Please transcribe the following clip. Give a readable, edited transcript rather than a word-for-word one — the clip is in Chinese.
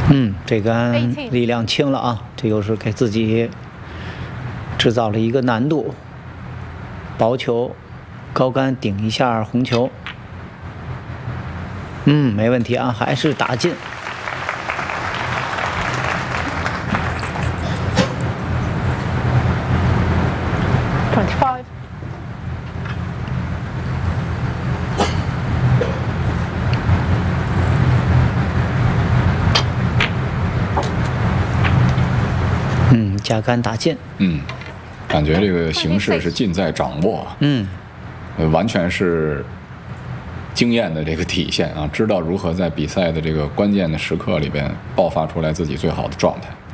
这杆力量轻了啊，这又是给自己制造了一个难度。薄球，高杆顶一下红球。没问题啊，还是打进。 25。 加杆打进。 感觉这个形势是尽在掌握。完全是经验的这个体现啊，知道如何在比赛的这个关键的时刻里边爆发出来自己最好的状态。